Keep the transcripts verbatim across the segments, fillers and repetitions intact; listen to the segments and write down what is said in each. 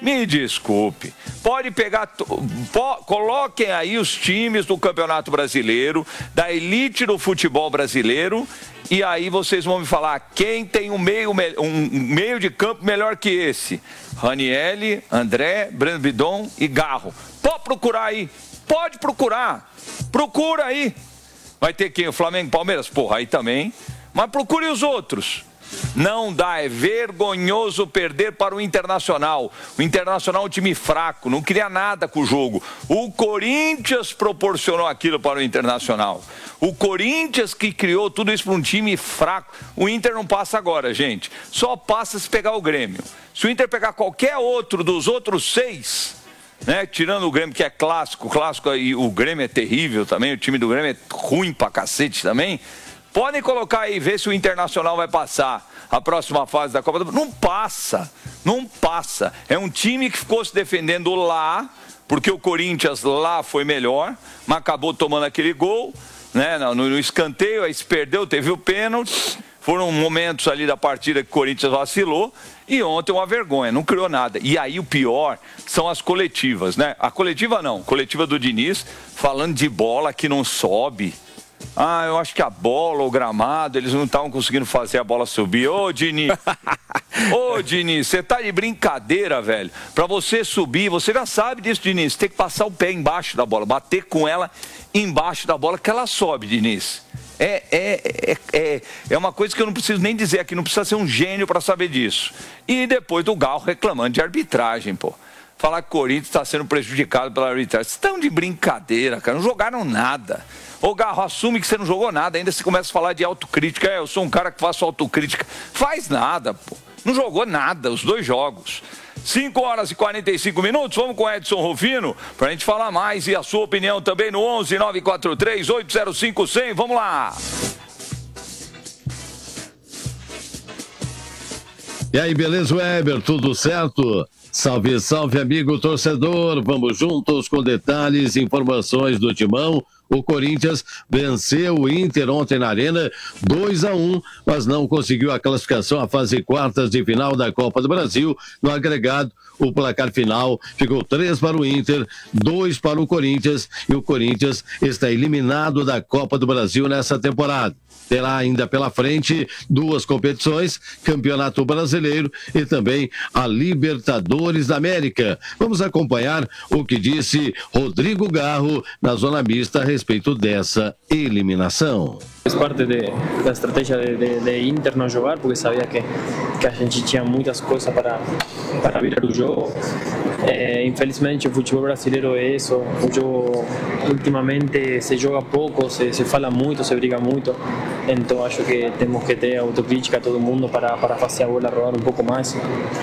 Me desculpe. Pode pegar... Po, coloquem aí os times do Campeonato Brasileiro, da elite do futebol brasileiro, e aí vocês vão me falar quem tem um meio, um meio de campo melhor que esse. Ranieri, André, Breno Bidon e Garro. Pode procurar aí. Pode procurar. Procura aí. Vai ter quem? O Flamengo e Palmeiras? Porra, aí também. Mas procure os outros. Não dá, é vergonhoso perder para o Internacional. O Internacional é um time fraco, não queria nada com o jogo. O Corinthians proporcionou aquilo para o Internacional. O Corinthians que criou tudo isso para um time fraco. O Inter não passa agora, gente. Só passa se pegar o Grêmio. Se o Inter pegar qualquer outro dos outros seis, né, tirando o Grêmio que é clássico, clássico e o Grêmio é terrível também, o time do Grêmio é ruim pra cacete também. Podem colocar aí, ver se o Internacional vai passar a próxima fase da Copa do Brasil. Não passa, não passa. É um time que ficou se defendendo lá, porque o Corinthians lá foi melhor, mas acabou tomando aquele gol, né, no, no escanteio, aí se perdeu, teve o pênalti. Foram momentos ali da partida que o Corinthians vacilou. E ontem uma vergonha, não criou nada. E aí o pior são as coletivas, né? A coletiva não, coletiva do Diniz, falando de bola que não sobe. Ah, eu acho que a bola, o gramado, eles não estavam conseguindo fazer a bola subir. Ô, Diniz, ô, Diniz, você tá de brincadeira, velho. Pra você subir, você já sabe disso, Diniz, você tem que passar o pé embaixo da bola, bater com ela embaixo da bola que ela sobe, Diniz. É, é, é, é, é uma coisa que eu não preciso nem dizer aqui, não precisa ser um gênio para saber disso. E depois do Galo reclamando de arbitragem, pô. Falar que o Corinthians está sendo prejudicado pela arbitragem. Vocês estão de brincadeira, cara, não jogaram nada. Ô, Garro, assume que você não jogou nada, ainda se começa a falar de autocrítica. É, eu sou um cara que faço autocrítica. Faz nada, pô. Não jogou nada, os dois jogos. cinco horas e quarenta e cinco minutos, vamos com o Edson Rufino para a gente falar mais e a sua opinião também no onze nove quatro três oito zero cinco zero zero. Vamos lá! E aí, beleza, Weber? Tudo certo? Salve, salve, amigo torcedor. Vamos juntos com detalhes e informações do Timão. O Corinthians venceu o Inter ontem na Arena dois a um, mas não conseguiu a classificação à fase quartas de final da Copa do Brasil. No agregado, o placar final ficou três para o Inter, dois para o Corinthians, e o Corinthians está eliminado da Copa do Brasil nessa temporada. Terá ainda pela frente duas competições, Campeonato Brasileiro e também a Libertadores da América. Vamos acompanhar o que disse Rodrigo Garro na zona mista a respeito dessa eliminação. Faz parte de, da estratégia de, de, de Inter não jogar, porque sabia que, que a gente tinha muitas coisas para, para virar o jogo. É, infelizmente o futebol brasileiro é isso, o jogo ultimamente se joga pouco, se, se fala muito, se briga muito, então acho que temos que ter autocrítica a todo mundo para, para fazer a bola rodar um pouco mais,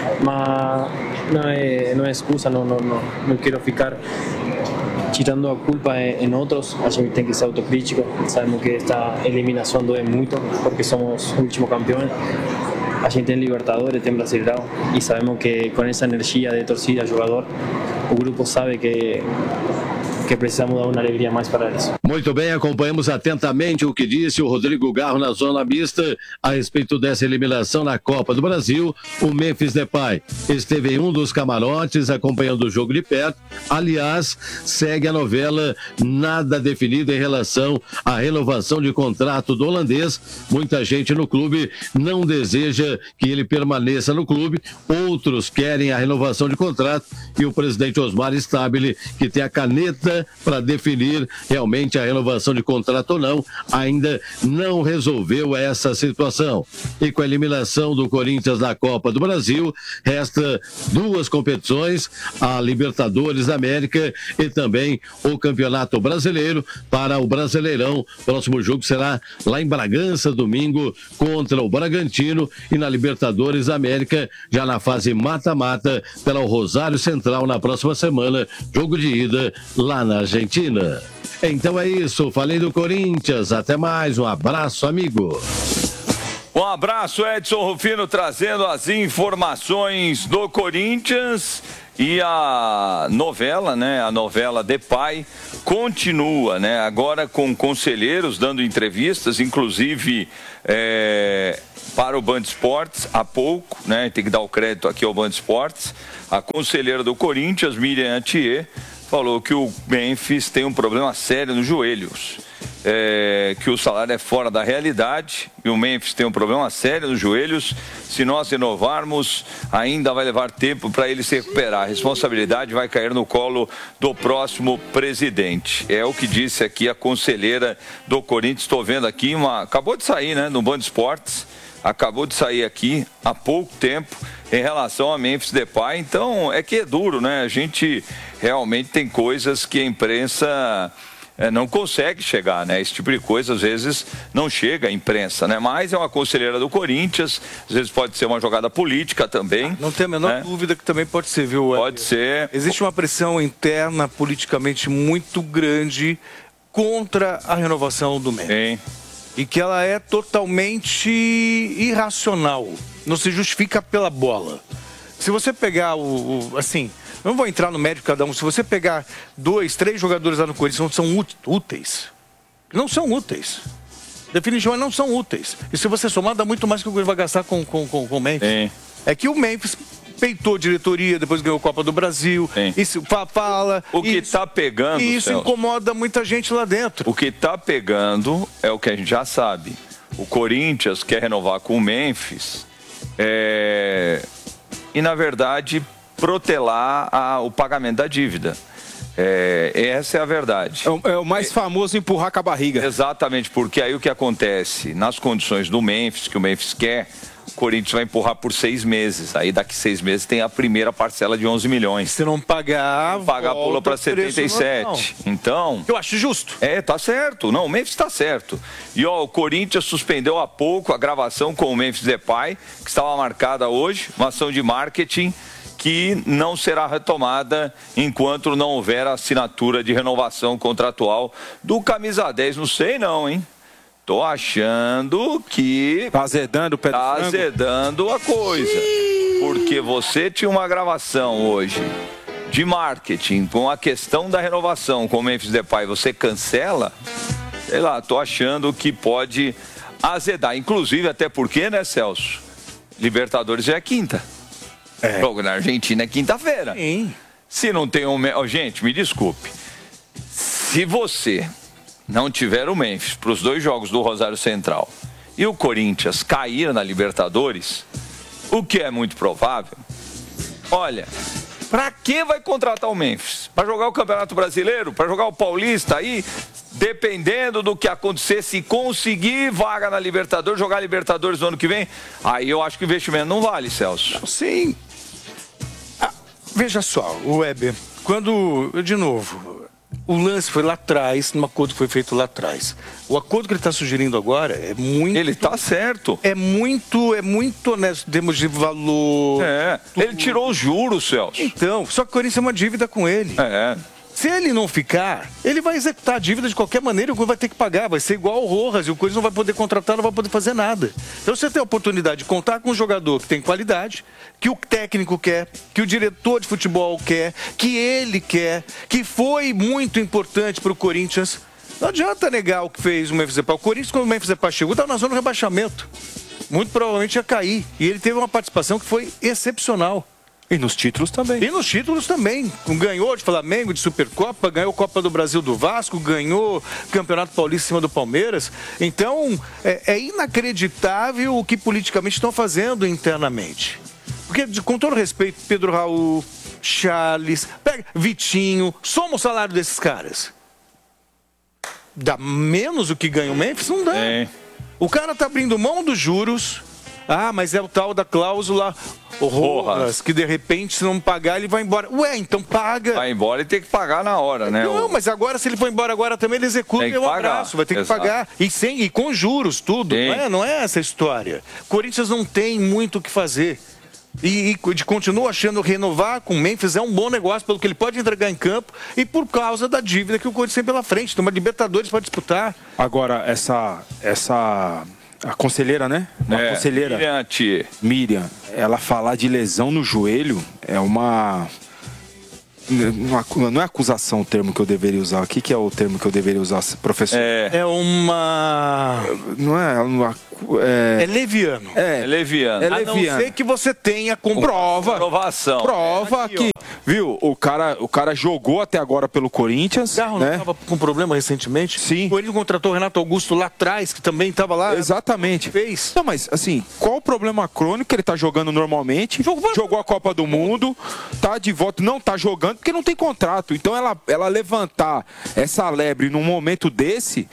mas não é, não é excusa, não, não, não, não quero ficar tirando a culpa em outros, a gente tem que ser autocrítico, sabemos que esta eliminação doe muito, porque somos o último campeão. A gente tem Libertadores, tem Brasileirão e sabemos que com essa energia de torcida, jogador, o grupo sabe que, que precisamos dar uma alegria mais para eles. Muito bem, acompanhamos atentamente o que disse o Rodrigo Garro na zona mista a respeito dessa eliminação na Copa do Brasil. O Memphis Depay esteve em um dos camarotes acompanhando o jogo de perto. Aliás, segue a novela nada definida em relação à renovação de contrato do holandês. Muita gente no clube não deseja que ele permaneça no clube, outros querem a renovação de contrato e o presidente Osmar Stabile, que tem a caneta para definir realmente a renovação de contrato ou não, ainda não resolveu essa situação. E com a eliminação do Corinthians na Copa do Brasil, resta duas competições, a Libertadores da América e também o Campeonato Brasileiro para o Brasileirão. O próximo jogo será lá em Bragança, domingo, contra o Bragantino, e na Libertadores da América, já na fase mata-mata, pela o Rosário Central na próxima semana, jogo de ida lá na Argentina. Então é isso, falei do Corinthians, até mais, um abraço, amigo. Um Um abraço, Edson Rufino, trazendo as informações do Corinthians. E a novela, né? A novela Depay continua, né? Agora com conselheiros dando entrevistas, inclusive é, para o Band Esportes, há pouco, né? Tem que dar o crédito aqui ao Band Esportes. A conselheira do Corinthians, Miriam Atier, falou que o Memphis tem um problema sério nos joelhos. É, que o salário é fora da realidade e o Memphis tem um problema sério nos joelhos. Se nós renovarmos, ainda vai levar tempo para ele se recuperar. A responsabilidade vai cair no colo do próximo presidente. É o que disse aqui a conselheira do Corinthians. Estou vendo aqui, uma... acabou de sair, né, no Band Esportes. Acabou de sair aqui há pouco tempo em relação a Memphis Depay. Então, é que é duro, né? A gente realmente tem coisas que a imprensa... É, não consegue chegar, né? Esse tipo de coisa, às vezes, não chega à imprensa, né? Mas é uma conselheira do Corinthians, às vezes pode ser uma jogada política também. Não tem a menor né? dúvida que também pode ser, viu? Pode ser. Existe uma pressão interna, politicamente, muito grande contra a renovação do Memphis. Sim. E que ela é totalmente irracional. Não se justifica pela bola. Se você pegar o... o assim... Não vou entrar no mérito de cada um. Se você pegar dois, três jogadores lá no Corinthians, não são úteis. Não são úteis. Definitivamente não são úteis. E se você somar, dá muito mais que o Corinthians vai gastar com, com, com, com o Memphis. Sim. É que o Memphis peitou a diretoria, depois ganhou a Copa do Brasil. Sim. Isso fala. O que isso, tá pegando, E isso Celso, incomoda muita gente lá dentro. O que tá pegando é o que a gente já sabe. O Corinthians quer renovar com o Memphis. É... E, na verdade... protelar a, o pagamento da dívida. É, essa é a verdade. É o, é o mais é, famoso empurrar com a barriga. Exatamente, porque aí o que acontece? Nas condições do Memphis, que o Memphis quer, o Corinthians vai empurrar por seis meses. Aí daqui seis meses tem a primeira parcela de onze milhões. Se não pagar, Se pagar pula para setenta e sete. Então... Eu acho justo. É, tá certo. Não, o Memphis está certo. E ó, o Corinthians suspendeu há pouco a gravação com o Memphis Depay, que estava marcada hoje, uma ação de marketing que não será retomada enquanto não houver a assinatura de renovação contratual do camisa dez. Não sei não, hein? Tô achando que... Tá azedando o pé do Tá frango. azedando a coisa. Porque você tinha uma gravação hoje de marketing com a questão da renovação com o Memphis Depay, você cancela, sei lá, tô achando que pode azedar. Inclusive, até porque, né, Celso? Libertadores já é quinta. É. Jogo na Argentina é quinta-feira. Sim. Se não tem um... Oh, gente, me desculpe. Se você não tiver o Memphis para os dois jogos do Rosário Central e o Corinthians cair na Libertadores, o que é muito provável, olha, para que vai contratar o Memphis? Para jogar o Campeonato Brasileiro? Para jogar o Paulista aí? Dependendo do que acontecer, se conseguir vaga na Libertadores, jogar Libertadores no ano que vem, aí eu acho que o investimento não vale, Celso. Sim. Ah, veja só, o Weber, quando, de novo, o lance foi lá atrás, um acordo que foi feito lá atrás. O acordo que ele está sugerindo agora é muito... Ele está certo. É muito, é muito honesto, temos de valor... É, ele tirou os juros, Celso. Então, só que o Corinthians é uma dívida com ele. É. Se ele não ficar, ele vai executar a dívida de qualquer maneira e o Corinthians vai ter que pagar. Vai ser igual ao Rojas e o Corinthians não vai poder contratar, não vai poder fazer nada. Então você tem a oportunidade de contar com um jogador que tem qualidade, que o técnico quer, que o diretor de futebol quer, que ele quer, que foi muito importante para o Corinthians. Não adianta negar o que fez o Memphis Depay. O Corinthians, quando o Memphis Depay chegou, estava na zona do rebaixamento. Muito provavelmente ia cair. E ele teve uma participação que foi excepcional. E nos títulos também. E nos títulos também. Ganhou de Flamengo, de Supercopa, ganhou Copa do Brasil do Vasco, ganhou Campeonato Paulista em cima do Palmeiras. Então, é, é inacreditável o que politicamente estão fazendo internamente. Porque, com todo respeito, Pedro Raul, Charles, pega, Vitinho, soma o salário desses caras. Dá menos o que ganha o Memphis? Não dá. É. O cara tá abrindo mão dos juros. Ah, mas é o tal da cláusula Rojas, que de repente, se não pagar, ele vai embora. Ué, então paga. Vai embora e tem que pagar na hora, né? Não, mas agora, se ele for embora agora também, ele executa e é um abraço. Vai ter Exato. que pagar. E, sem, e com juros, tudo. Não é, não é essa história. Corinthians não tem muito o que fazer. E, e de, continua achando renovar com o Memphis é um bom negócio, pelo que ele pode entregar em campo e por causa da dívida que o Corinthians tem pela frente. Tem uma Libertadores para disputar. Agora, essa... essa... a conselheira, né? Uma É, conselheira. Miriam Thier. Miriam, ela falar de lesão no joelho é uma... Não é acusação o termo que eu deveria usar. O que, que é o termo que eu deveria usar, professor? É, É uma... Não é... Uma, é, É leviano. é leviano. É A não leviano. ser que você tenha comprova. Prova. Aprovação. Prova Aqui, que, viu, o cara, o cara jogou até agora pelo Corinthians, O Garro não né? estava com problema recentemente? Sim. O Corinthians contratou o Renato Augusto lá atrás, que também estava lá. Exatamente. Fez. Não, mas assim, qual o problema crônico? Ele tá jogando normalmente, Jogou- jogou a Copa do Mundo, tá de volta, não tá jogando porque não tem contrato. Então ela, ela levantar essa lebre num momento desse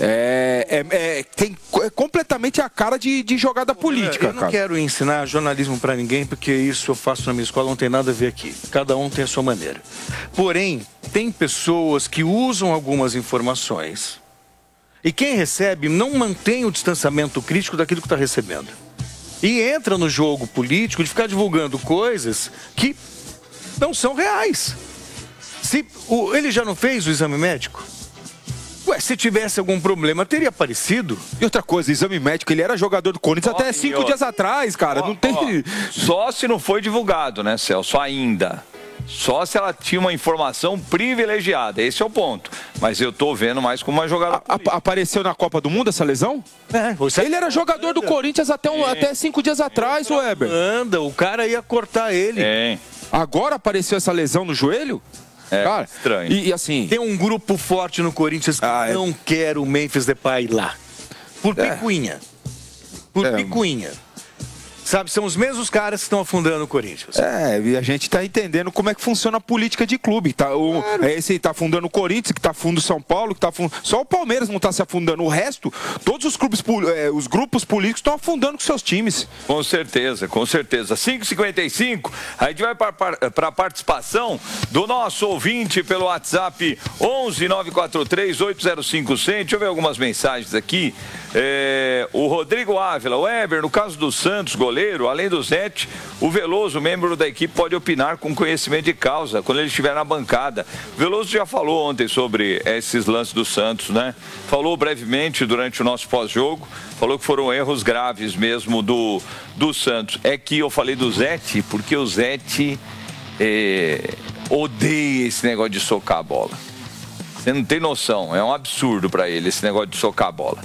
é, é, é, tem, é completamente a cara de, de jogada política, Eu não cara. quero ensinar jornalismo para ninguém, porque isso eu faço na minha escola, não tem nada a ver aqui. Cada um tem a sua maneira. Porém, tem pessoas que usam algumas informações e quem recebe não mantém o distanciamento crítico daquilo que está recebendo. E entra no jogo político de ficar divulgando coisas que não são reais. Se o, ele já não fez o exame médico? Ué, se tivesse algum problema, teria aparecido. E outra coisa, exame médico, ele era jogador do Corinthians Ó, até e cinco outra. dias atrás, cara. Ó, não tem. ó, só se não foi divulgado, né, Celso? Ainda. Só se ela tinha uma informação privilegiada. Esse é o ponto. Mas eu tô vendo mais como uma jogadora. A- a- apareceu na Copa do Mundo essa lesão? É, você Ele era jogador do Corinthians até, um- até cinco dias atrás, o Weber. anda, o cara ia cortar ele. Tem. Agora apareceu essa lesão no joelho? É, Cara, estranho. E, e assim, Tem um grupo forte no Corinthians que Ah, é. não quer o Memphis Depay lá. Por É. picuinha. Por É. picuinha. Sabe, são os mesmos caras que estão afundando o Corinthians. é, e a gente tá entendendo como é que funciona a política de clube. Tá, o, é esse tá afundando o Corinthians, que tá afundando o São Paulo, que tá afundando. Só o Palmeiras não tá se afundando. O resto, todos os clubes, pol- é, os grupos políticos estão afundando com seus times. Com certeza, com certeza. cinco e cinquenta e cinco, a gente vai para a participação do nosso ouvinte pelo WhatsApp onze nove quatro três oito zero cinco cem. Deixa eu ver algumas mensagens aqui. É, o Rodrigo Ávila, o Weber, no caso do Santos, goleiro, além do Zete, o Veloso, membro da equipe, pode opinar com conhecimento de causa quando ele estiver na bancada. O Veloso já falou ontem sobre esses lances do Santos, né? Falou brevemente durante o nosso pós-jogo, falou que foram erros graves mesmo do, do Santos. É que eu falei do Zete, porque o Zete é, odeia esse negócio de socar a bola. Você não tem noção, é um absurdo pra ele esse negócio de socar a bola.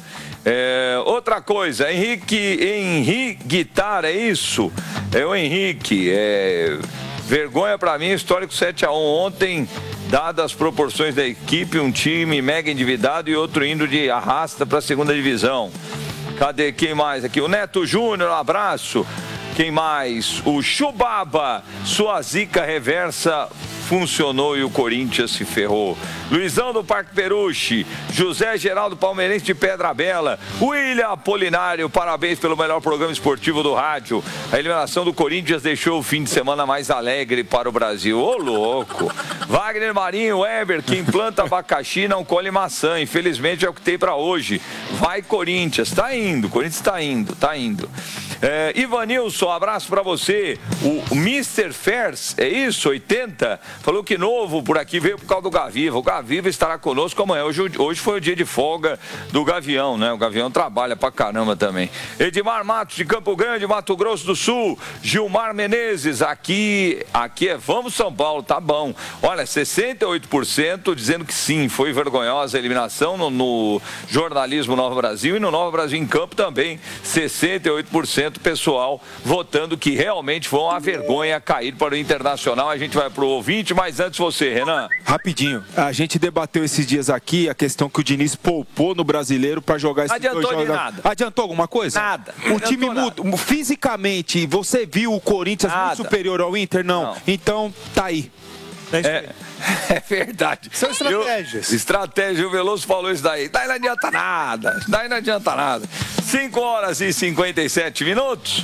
É, outra coisa, Henrique, Henrique Guitar, é isso? É o Henrique, é, vergonha pra mim, histórico sete a um ontem, dadas as proporções da equipe, um time mega endividado e outro indo de arrasta pra segunda divisão. Cadê quem mais aqui? O Neto Júnior, um abraço. Quem mais? O Chubaba, sua zica reversa funcionou e o Corinthians se ferrou. Luizão do Parque Peruche, José Geraldo Palmeirense de Pedra Bela, William Apolinário, parabéns pelo melhor programa esportivo do rádio. A eliminação do Corinthians deixou o fim de semana mais alegre para o Brasil. Ô, louco! Wagner Marinho, Weber, quem planta abacaxi não colhe maçã. Infelizmente é o que tem para hoje. Vai Corinthians, tá indo, Corinthians tá indo, tá indo. É, Ivanilson, abraço para você. O, o mister Fers, é isso? oitenta? Falou que novo por aqui veio por causa do Gaviva. O Gaviva estará conosco amanhã. Hoje, hoje foi o dia de folga do Gavião, né? O Gavião trabalha pra caramba também. Edmar Matos de Campo Grande, Mato Grosso do Sul. Gilmar Menezes, aqui, aqui é Vamos São Paulo, tá bom. Olha, sessenta e oito por cento dizendo que sim, foi vergonhosa a eliminação no, no jornalismo Nova Brasil e no Nova Brasil em Campo também. sessenta e oito por cento pessoal votando que realmente foi uma vergonha cair para o Internacional. A gente vai pro ouvinte, mas antes você, Renan. Rapidinho, a gente debateu esses dias aqui a questão que o Diniz poupou no Brasileiro pra jogar esses Adiantou dois de jogos. nada. Adiantou alguma coisa? Nada. O Adiantou time nada. muda. Fisicamente, você viu o Corinthians Nada. muito superior ao Inter? Não. Não. Então, tá aí. É, é verdade. São estratégias. Eu, estratégia, o Veloso falou isso daí. Daí não adianta nada. Daí não adianta nada. cinco horas e cinquenta e sete minutos.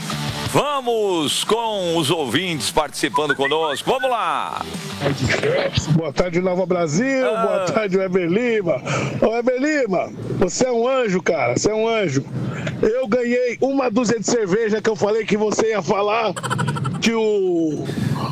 Vamos com os ouvintes participando conosco. Vamos lá. Boa tarde, Nova Brasil. Ah. Boa tarde, Weber Lima. Ô, Weber Lima, você é um anjo, cara. Você é um anjo. Eu ganhei uma dúzia de cerveja que eu falei que você ia falar que o,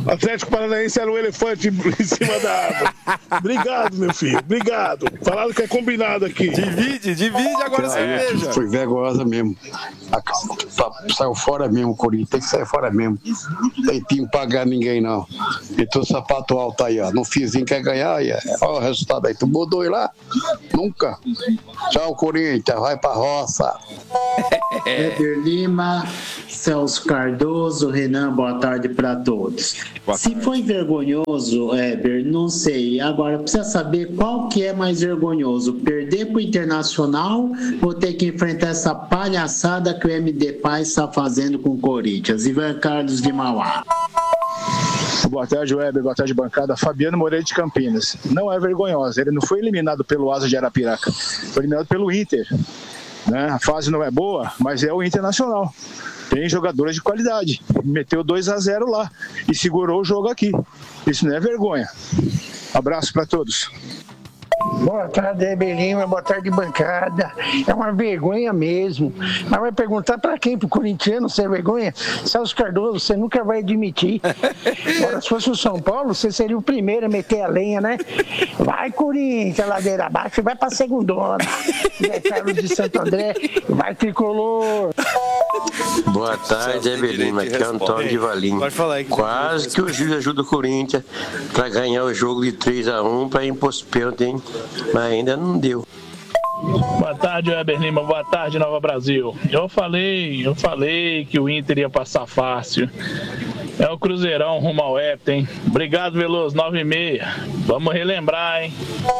Atlético Paranaense era um elefante em cima da árvore. Obrigado, meu filho. Obrigado. Falaram que é combinado aqui. Divide, divide agora a cerveja. Foi vergonhosa mesmo. A, saiu fora mesmo, o Corinthians. Tem que sair fora mesmo. Tem time pra ganhar ninguém, não. E teu sapato alto aí, ó. No fiozinho quer ganhar, aí, olha o resultado aí. Tu mudou ele lá? Nunca. Tchau, Corinthians. Vai pra roça. Éder Lima, Celso Cardoso, Renan, boa tarde para todos. Boa Se tarde. Foi vergonhoso, Éder, não sei. Agora, precisa saber qual que é mais vergonhoso, perder para o Internacional ou ter que enfrentar essa palhaçada que o M D Paz está fazendo com o Corinthians? Ivan Carlos de Mauá. Boa tarde, Weber. Boa tarde, bancada. Fabiano Moreira de Campinas. Não é vergonhoso. Ele não foi eliminado pelo Asa de Arapiraca. Foi eliminado pelo Inter. Né? A fase não é boa, mas é o Internacional. Tem jogadores de qualidade. Meteu dois a zero lá e segurou o jogo aqui. Isso não é vergonha. Abraço para todos. Boa tarde, Éder Lima, boa tarde, bancada. É uma vergonha mesmo. Mas vai perguntar pra quem? Pro corintiano ser vergonha? Celso Cardoso, você nunca vai admitir. Agora, se fosse o São Paulo, você seria o primeiro a meter a lenha, né? Vai, Corinthians, ladeira abaixo, vai pra segundona. Zé Carlos de Santo André, vai, tricolor. Boa tarde, Éder Lima, aqui é o Antônio de Valim. Quase que o juiz ajuda o Corinthians pra ganhar o jogo de três a um pra ir pros pênaltis, hein? Mas ainda não deu. Boa tarde, Éder Lima. Boa tarde, Nova Brasil. Eu falei, eu falei que o Inter ia passar fácil. É o Cruzeirão rumo ao Hepta, hein? Obrigado, Veloso, nove e meia. Vamos relembrar, hein?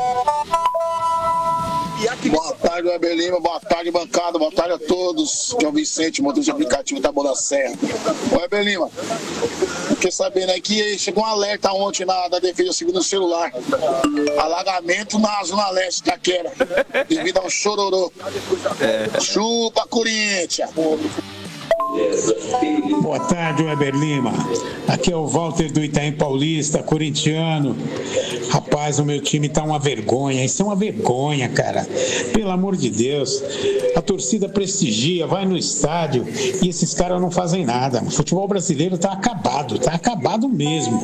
Boa tarde, Éder Lima. Boa tarde, bancada. Boa tarde a todos. Que é o Vicente, motorista de aplicativo da Boa da Serra. Ô, Éder Lima, fiquei sabendo aqui, chegou um alerta ontem na, da defesa segundo celular. Alagamento na Zona Leste da Quera, devido ao chororô. É. Chupa, Corinthians! Boa tarde, Weber Lima. Aqui é o Walter do Itaim Paulista, corintiano. Rapaz, o meu time tá uma vergonha. Isso é uma vergonha, cara. Pelo amor de Deus. A torcida prestigia, vai no estádio e esses caras não fazem nada. O futebol brasileiro tá acabado, tá acabado mesmo.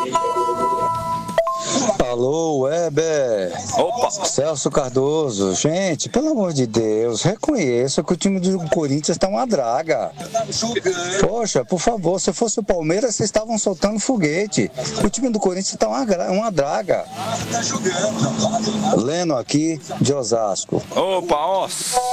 Alô, Weber. Opa. Celso Cardoso. Gente, pelo amor de Deus, reconheça que o time do Corinthians está uma draga. Poxa, por favor, se fosse o Palmeiras, vocês estavam soltando foguete. O time do Corinthians está uma, uma draga. Leno aqui, de Osasco. Opa, ó.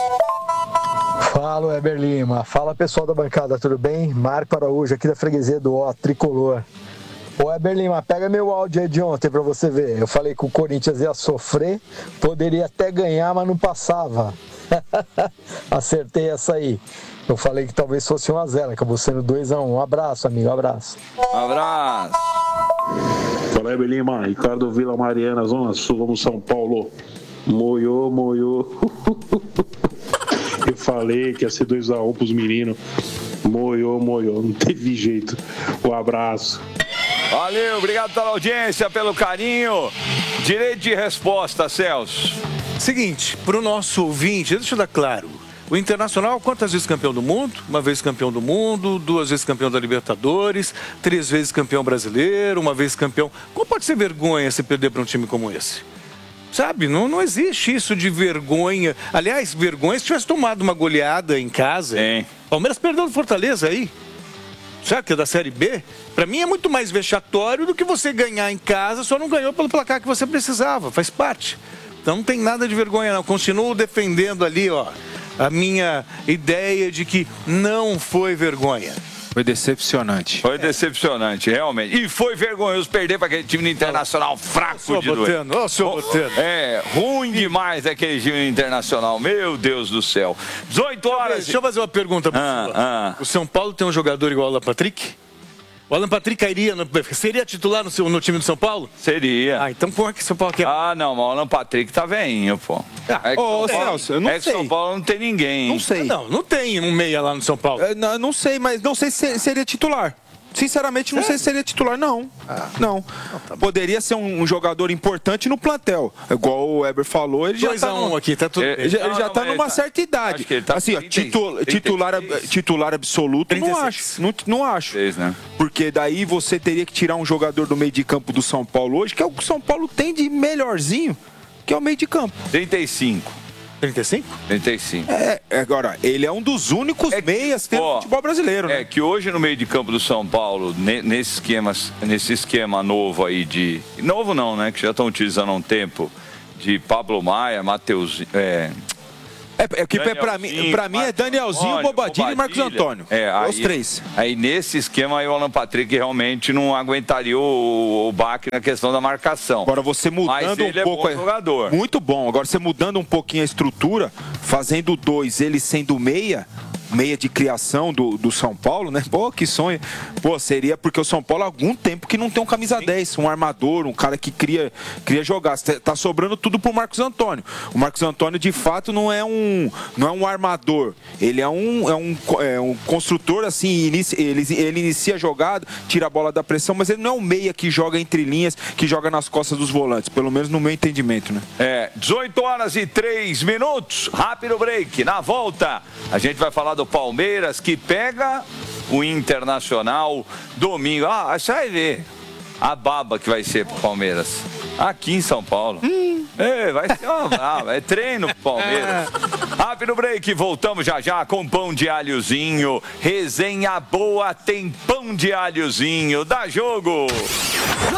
Fala, Weber Lima. Fala, pessoal da bancada, tudo bem? Marco Araújo, aqui da freguesia do Ó, Tricolor. Ô, Éder Lima, pega meu áudio aí de ontem pra você ver. Eu falei que o Corinthians ia sofrer, poderia até ganhar, mas não passava. Acertei essa aí. Eu falei que talvez fosse um a zero, acabou sendo dois a um. Um abraço, amigo, um abraço. Um abraço. Fala, Éder Lima, Ricardo Vila Mariana, Zona Sul, vamos São Paulo. Moiô, moiô. Eu falei que ia ser dois a um pros meninos. Moiô, moiô, não teve jeito. Um abraço. Valeu, obrigado pela audiência, pelo carinho. Direito de resposta, Celso. Seguinte, para o nosso ouvinte, deixa eu dar claro. O Internacional, quantas vezes campeão do mundo? Uma vez campeão do mundo, duas vezes campeão da Libertadores, três vezes campeão brasileiro, uma vez campeão... Como pode ser vergonha se perder para um time como esse? Sabe, não, não existe isso de vergonha. Aliás, vergonha se tivesse tomado uma goleada em casa. Sim. Palmeiras perdeu do Fortaleza aí. Sabe que é da Série B? Pra mim é muito mais vexatório do que você ganhar em casa, só não ganhou pelo placar que você precisava, faz parte. Então não tem nada de vergonha não, continuo defendendo ali, ó, a minha ideia de que não foi vergonha. Foi decepcionante. Foi decepcionante, realmente. E foi vergonhoso perder para aquele time internacional fraco de dois. Ô, senhor Boteno. É, ruim demais aquele time internacional. Meu Deus do céu. dezoito horas. Deixa eu fazer uma pergunta para ah, ah. O São Paulo tem um jogador igual ao Alan Patrick? O Alan Patrick cairia no, seria titular no, seu, no time do São Paulo? Seria. Ah, então como é que o São Paulo quer? Ah, não, mas o Alan Patrick tá veinho, pô. Ah, é que ô, São Paulo, Celso, eu não é que sei. São Paulo não tem ninguém. Não sei. Não, não tem um meia lá no São Paulo. Eu não, não sei, mas não sei se seria titular. Sinceramente, não é. sei se seria titular, não. Ah. Não. não tá Poderia ser um, um jogador importante no plantel. Igual o Weber falou, ele já tá, um aqui, tá tudo... ele, ele não, já não, tá numa tá... certa idade. Tá assim, ó, titu... titular, titular absoluto, trinta e seis. Não acho. Não, não acho. trinta e seis, né? Porque daí você teria que tirar um jogador do meio de campo do São Paulo hoje, que é o que o São Paulo tem de melhorzinho, que é o meio de campo. trinta e cinco. trinta e cinco? trinta e cinco. É, agora, ele é um dos únicos é que, meias que tem no futebol brasileiro, né? É que hoje no meio de campo do São Paulo, nesse esquema, nesse esquema novo aí de... Novo não, né? Que já estão utilizando há um tempo, de Pablo Maia, Matheus... É... É, é que pra mim, pra mim é Danielzinho, Bobadilha e Marcos Antônio. É, aí, os três. Aí nesse esquema aí o Alan Patrick realmente não aguentaria o, o baque na questão da marcação. Agora você mudando um pouco. É bom jogador. Muito bom. Agora você mudando um pouquinho a estrutura, fazendo dois, ele sendo meia. Meia de criação do, do São Paulo, né? Pô, que sonho. Pô, seria porque o São Paulo há algum tempo que não tem um camisa Sim. dez, um armador, um cara que cria, cria jogar. Tá sobrando tudo pro Marcos Antônio. O Marcos Antônio, de fato, não é um, não é um armador. Ele é um, é um, é um construtor, assim, inicia, ele, ele inicia a jogada, tira a bola da pressão, mas ele não é um meia que joga entre linhas, que joga nas costas dos volantes, pelo menos no meu entendimento, né? É, dezoito horas e três minutos, rápido break. Na volta, a gente vai falar do do Palmeiras, que pega o Internacional domingo. Ah, você vai ver a baba que vai ser pro Palmeiras aqui em São Paulo. Hum. É, vai ser uma brava. É treino pro Palmeiras. Rápido break, voltamos já já com pão de alhozinho. Resenha boa tem pão de alhozinho. Dá jogo!